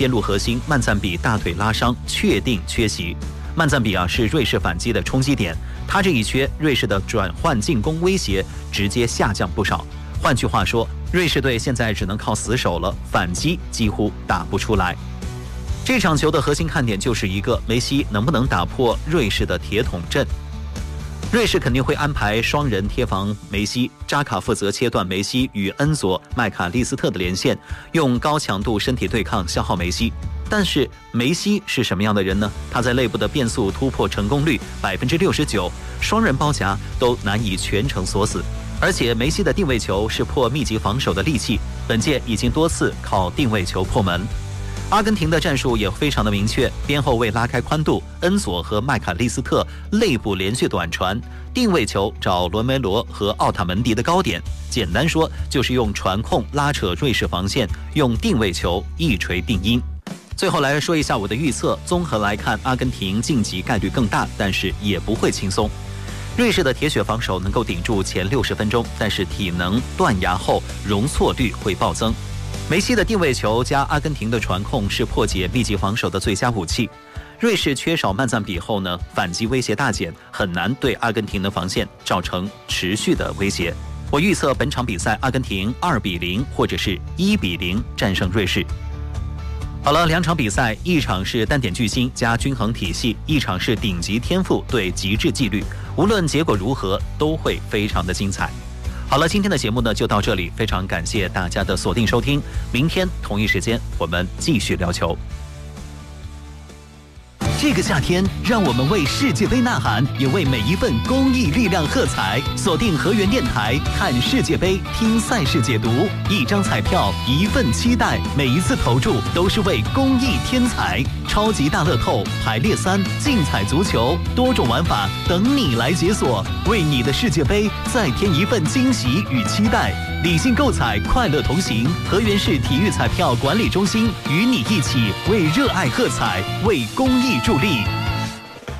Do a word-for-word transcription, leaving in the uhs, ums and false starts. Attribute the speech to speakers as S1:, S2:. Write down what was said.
S1: 边路核心曼赞比大腿拉伤，确定缺席。曼赞比啊是瑞士反击的冲击点，他这一缺，瑞士的转换进攻威胁直接下降不少。换句话说，瑞士队现在只能靠死守了，反击几乎打不出来。这场球的核心看点就是一个梅西能不能打破瑞士的铁桶阵。瑞士肯定会安排双人贴防梅西，扎卡负责切断梅西与恩佐麦卡利斯特的连线，用高强度身体对抗消耗梅西。但是梅西是什么样的人呢？他在内部的变速突破成功率百分之六十九，双人包夹都难以全程锁死。而且梅西的定位球是破密集防守的利器，本届已经多次靠定位球破门。阿根廷的战术也非常的明确，边后卫拉开宽度，恩佐和麦卡利斯特内部连续短传，定位球找罗梅罗和奥塔门迪的高点。简单说就是用传控拉扯瑞士防线，用定位球一锤定音。最后来说一下我的预测，综合来看，阿根廷晋级概率更大，但是也不会轻松。瑞士的铁血防守能够顶住前六十分钟，但是体能断崖后容错率会暴增。梅西的定位球加阿根廷的传控是破解密集防守的最佳武器。瑞士缺少曼赞比后呢，反击威胁大减，很难对阿根廷的防线造成持续的威胁。我预测本场比赛阿根廷二比零或者是一比零战胜瑞士。好了，两场比赛，一场是单点巨星加均衡体系，一场是顶级天赋对极致纪律。无论结果如何，都会非常的精彩。好了，今天的节目呢就到这里，非常感谢大家的锁定收听，明天同一时间我们继续聊球。
S2: 这个夏天，让我们为世界杯呐喊，也为每一份公益力量喝彩。锁定河源电台，看世界杯，听赛事解读。一张彩票，一份期待，每一次投注都是为公益添彩。超级大乐透、排列三、竞彩足球，多种玩法等你来解锁。为你的世界杯再添一份惊喜与期待。理性购彩，快乐同行。河源市体育彩票管理中心与你一起为热爱喝彩，为公益助力。